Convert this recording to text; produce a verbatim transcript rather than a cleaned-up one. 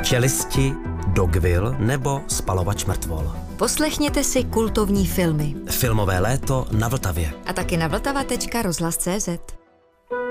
Čelisti, Dogville nebo Spalovač mrtvol. Poslechněte si kultovní filmy. Filmové léto na Vltavě. A taky na vltava tečka rozhlas tečka cé zet.